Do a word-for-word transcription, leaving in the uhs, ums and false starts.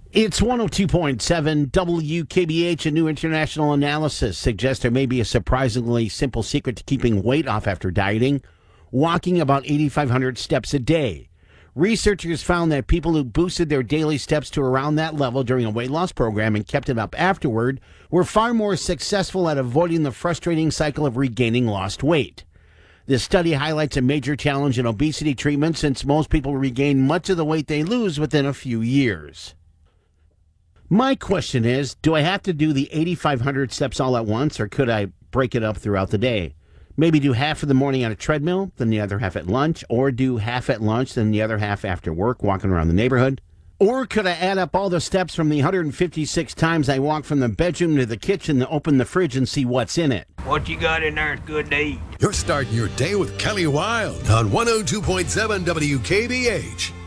It's one oh two point seven W K B H. A new international analysis suggests there may be a surprisingly simple secret to keeping weight off after dieting: walking about eighty-five hundred steps a day. Researchers found that people who boosted their daily steps to around that level during a weight loss program and kept it up afterward were far more successful at avoiding the frustrating cycle of regaining lost weight. This study highlights a major challenge in obesity treatment, since most people regain much of the weight they lose within a few years. My question is, do I have to do the eighty-five hundred steps all at once, or could I break it up throughout the day? Maybe do half of the morning on a treadmill, then the other half at lunch, or do half at lunch, then the other half after work, walking around the neighborhood? Or could I add up all the steps from the one hundred fifty-six times I walk from the bedroom to the kitchen to open the fridge and see what's in it? What you got in there is good to eat. You're starting your day with Kelly Wild on one oh two point seven W K B H.